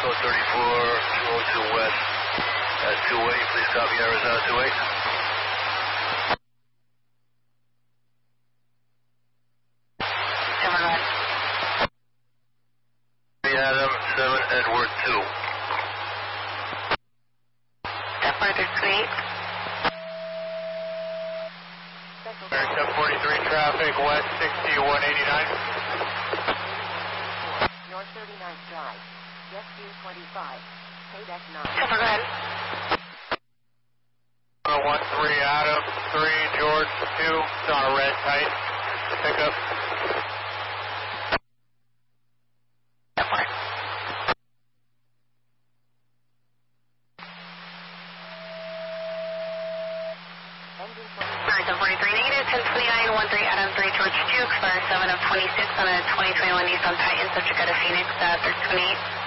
code 34, 202 West, at 28, please copy Arizona 28. Adam, 7 Edward 2. Step further, sweet. 743 traffic, west 60, 189. North 39th Drive, yes, 25, payback 9. Step go ahead. 13 Adam, 3 George 2, it's on a red tight. Pick up. Step 4. Alright, 743 negative, 1029, 13 Adam, 3 George 2, expire 7 of 26 on a 2021 Nissan Titan, subject out of Phoenix, 328.